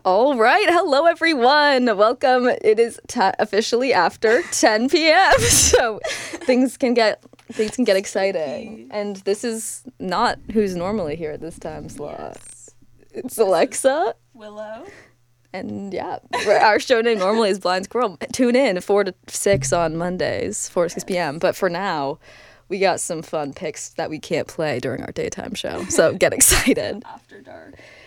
All right. Hello, everyone. Welcome. It is officially after 10 p.m. So things can get exciting. And this is not who's normally here at this time slot. Yes. It's Alexa. Willow. And yeah, our show name normally is Blind Squirrel. Tune in 4 to 6 on Mondays, 4 to 6 p.m. But for now, we got some fun picks that we can't play during our daytime show. So get excited. After dark.